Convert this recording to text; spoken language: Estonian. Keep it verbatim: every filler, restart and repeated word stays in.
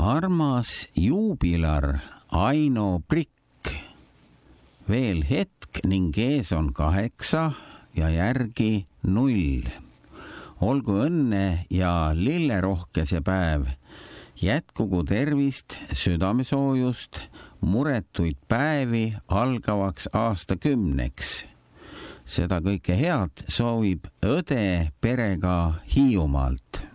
armas juubilar Aino Prikk, veel hetk ning ees on kaheksa ja järgi null. Olgu õnne ja lillerohke see päev, jätkugu tervist, südamesoojust, muretuid päevi algavaks aastakümneks. Seda kõike head soovib õde perega Hiiumaalt.